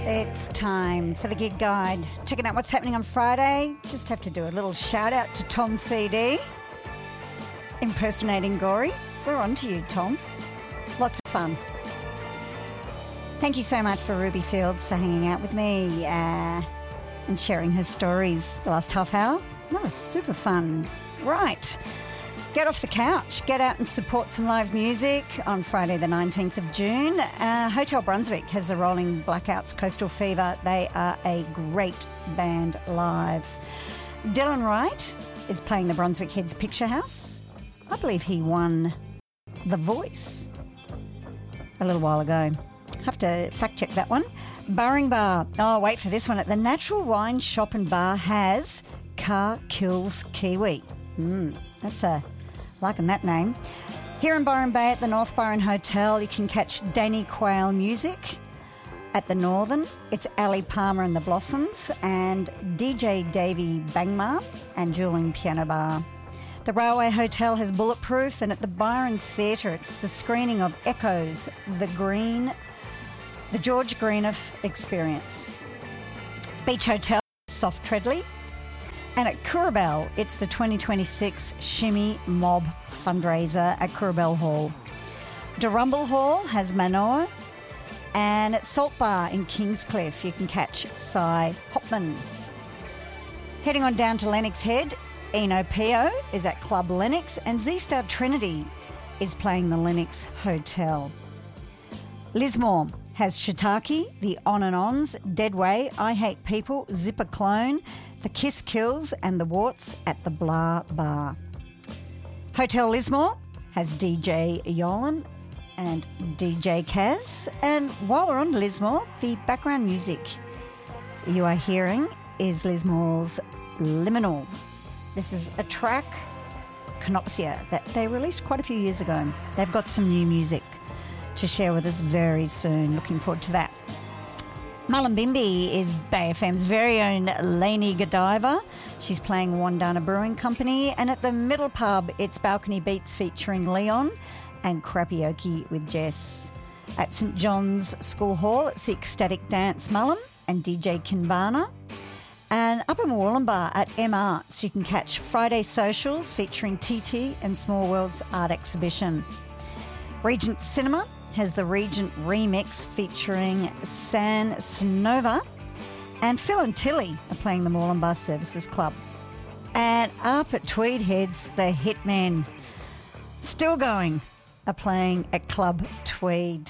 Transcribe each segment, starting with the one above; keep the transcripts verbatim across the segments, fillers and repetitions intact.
It's time for the Gig Guide. Checking out what's happening on Friday. Just have to do a little shout out to Tom C D, impersonating Gory. We're on to you, Tom. Lots of fun. Thank you so much for Ruby Fields for hanging out with me uh, and sharing her stories the last half hour. That was super fun. Right. Get off the couch, get out and support some live music on Friday the nineteenth of June. Uh, Hotel Brunswick has the Rolling Blackouts Coastal Fever. They are a great band live. Dylan Wright is playing the Brunswick Heads Picture House. I believe he won The Voice a little while ago. Have to fact check that one. Burring Bar. Oh, wait for this one. At the Natural Wine Shop and Bar has Car Kills Kiwi. Mm, that's a... liking that name. Here in Byron Bay at the North Byron Hotel, you can catch Danny Quayle music. At the Northern, it's Ali Palmer and the Blossoms and D J Davey Bangma and Dueling Piano Bar. The Railway Hotel has Bulletproof, and at the Byron Theatre, it's the screening of Echoes, The Green, the George Greenough Experience. Beach Hotel, Soft Treadley. And at Currabell, it's the twenty twenty-six Shimmy Mob fundraiser at Currabell Hall. Darumble Hall has Manoa. And at Salt Bar in Kingscliff, you can catch Cy Hopman. Heading on down to Lennox Head, Eno Pio is at Club Lennox, and Z-Star Trinity is playing the Lennox Hotel. Lismore has Shiitake, the On and Ons, Deadway, I Hate People, Zipper Clone, the Kiss Kills and the Warts at the Blah Bar. Hotel Lismore has D J Yolan and D J Kaz. And while we're on Lismore, the background music you are hearing is Lismore's Liminal. This is a track, Canopsia, that they released quite a few years ago. They've got some new music to share with us very soon. Looking forward to that. Mullumbimby is Bay F M's very own Lainey Godiva. She's playing Wandana Brewing Company. And at the Middle Pub, it's Balcony Beats featuring Leon and Crapioke with Jess. At St John's School Hall, it's the Ecstatic Dance Mullum and D J Kinbana. And up in Wollumbar at M Arts, you can catch Friday Socials featuring T T and Small Worlds Art Exhibition. Regent Cinema has the Regent Remix featuring San Snova, and Phil and Tilly are playing the Moreland Services Club. And up at Tweed Heads, the Hitmen, still going, are playing at Club Tweed.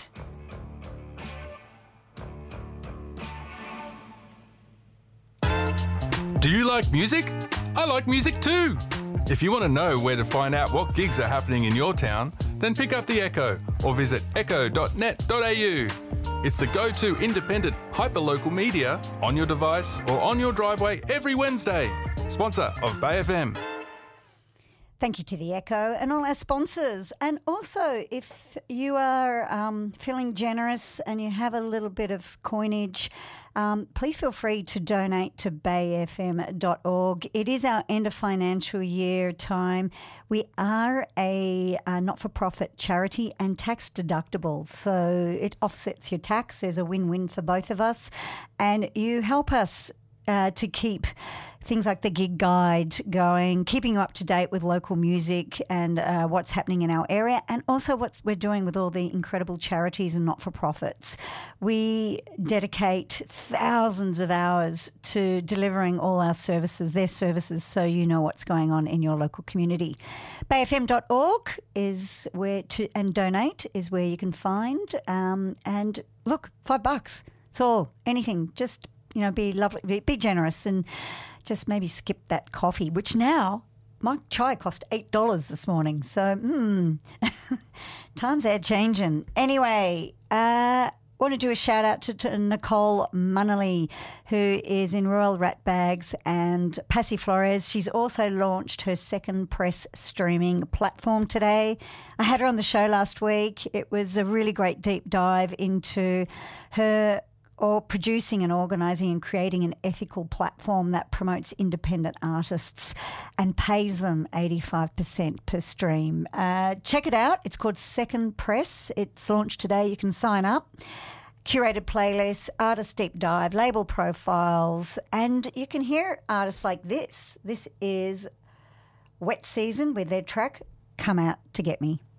Do you like music? I like music too. If you want to know where to find out what gigs are happening in your town, then pick up the Echo or visit echo dot net dot a u. It's the go-to independent hyperlocal media on your device or on your driveway every Wednesday. Sponsor of Bay F M. Thank you to the Echo and all our sponsors. And also, if you are um, feeling generous and you have a little bit of coinage, um, please feel free to donate to bay f m dot org. It is our end of financial year time. We are a, a not-for-profit charity and tax deductible, so it offsets your tax. There's a win-win for both of us. And you help us uh, to keep things like the Gig Guide going, keeping you up to date with local music and uh, what's happening in our area, and also what we're doing with all the incredible charities and not-for-profits. We dedicate thousands of hours to delivering all our services, their services, so you know what's going on in your local community. bay f m dot org is where to, and donate is where you can find. Um, and look, five bucks. It's all, anything, just, you know, be lovely, be, be generous, and just maybe skip that coffee, which now, my chai cost eight dollars this morning. So, hmm, times are changing. Anyway, uh, want to do a shout out to, to Nicole Munnelly, who is in Royal Rat Bags and Passy Flores. She's also launched her second press streaming platform today. I had her on the show last week. It was a really great deep dive into her or producing and organising and creating an ethical platform that promotes independent artists and pays them eighty-five percent per stream. Uh, check it out. It's called Second Press. It's launched today. You can sign up. curated playlists, artist deep dive, label profiles, and you can hear artists like this. This is Wet Season with their track Come Out to Get Me.